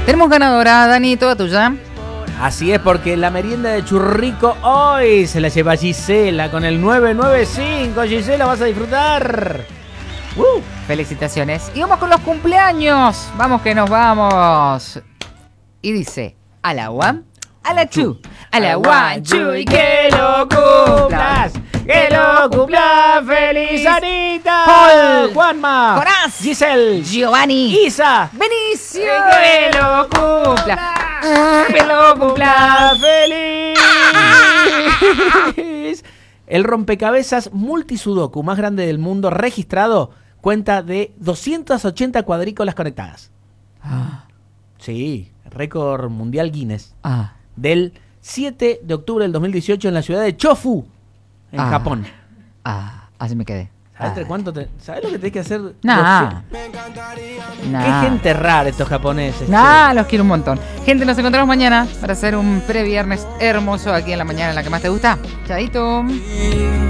Tenemos ganadora, Dani, toda tuya. Así es, porque la merienda de Churrico hoy se la lleva Gisela con el 995. Gisela, vas a disfrutar. Felicitaciones. Y vamos con los cumpleaños. Vamos que nos vamos. Y dice, a la one, a la two, a la one, two, y que lo cumplas. ¡Que lo cumplas! ¡Feliz Anita! Paul, Juanma, Jonás, Giselle, Giovanni, Isa, Benicio. que lo cumpla. ¡Que lo cumpla! ¡Feliz! El rompecabezas multisudoku más grande del mundo registrado cuenta de 280 cuadrículas conectadas. Sí, récord mundial Guinness. Del 7 de octubre del 2018 en la ciudad de Chofu, en Japón. Así me quedé. ¿Sabes lo que tenés que hacer? Nah. Qué gente rara estos japoneses. Los quiero un montón. Gente, nos encontramos mañana para hacer un previernes hermoso aquí en la mañana en la que más te gusta. Chaito.